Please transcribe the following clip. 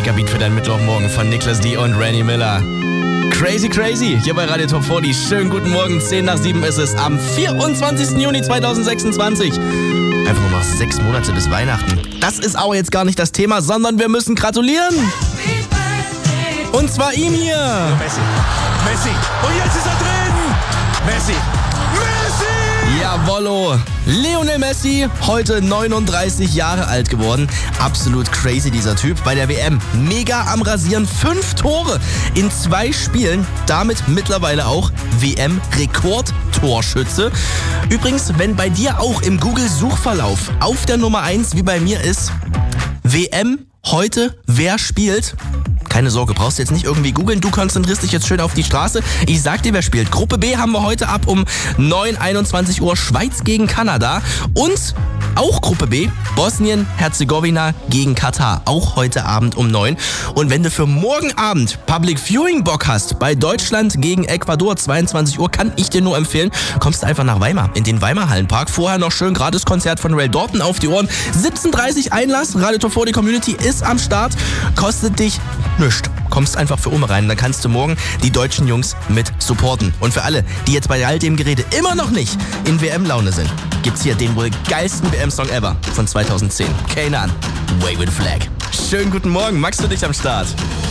Leckerbeat für deinen Mittwochmorgen von Niklas D. und Randy Miller. Crazy, crazy. Hier bei Radio Top 40. Schönen guten Morgen. 6:10 ist es am 24. Juni 2026. Einfach nur noch 6 Monate bis Weihnachten. Das ist aber jetzt gar nicht das Thema, sondern wir müssen gratulieren. Und zwar ihm hier. Messi. Und jetzt ist er drin. Messi. Jawollo. Lionel Messi, heute 39 Jahre alt geworden. Absolut crazy, dieser Typ. Bei der WM mega am Rasieren. 5 Tore in 2 Spielen. Damit mittlerweile auch WM-Rekordtorschütze. Übrigens, wenn bei dir auch im Google-Suchverlauf auf der Nummer 1 wie bei mir ist, WM heute, wer spielt? Keine Sorge, brauchst du jetzt nicht irgendwie googeln, du konzentrierst dich jetzt schön auf die Straße. Ich sag dir, wer spielt. Gruppe B haben wir heute ab um 21 Uhr Schweiz gegen Kanada und auch Gruppe B, Bosnien-Herzegowina gegen Katar, auch heute Abend um 9. Und wenn du für morgen Abend Public Viewing Bock hast, bei Deutschland gegen Ecuador, 22 Uhr, kann ich dir nur empfehlen, kommst du einfach nach Weimar, in den Weimar Hallenpark. Vorher noch schön Gratiskonzert von Ray Dalton auf die Ohren. 17:30 Einlass, Radio Top 40 Community ist am Start, kostet dich nichts. Kommst einfach für rein, dann kannst du morgen die deutschen Jungs mit supporten. Und für alle, die jetzt bei all dem Gerede immer noch nicht in WM-Laune sind, gibt's hier den wohl geilsten WM-Song ever von 2010. Kanan, Wave with Flag. Schönen guten Morgen, Max für dich am Start.